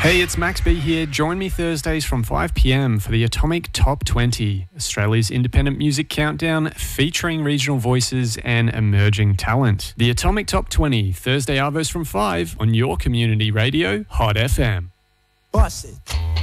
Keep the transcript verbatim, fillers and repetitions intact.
Hey, it's Max B here. Join me Thursdays from five p.m. for the Atomic Top twenty, Australia's independent music countdown featuring regional voices and emerging talent. The Atomic Top twenty, Thursday Arvos from five on your community radio, Hot F M. Bust it.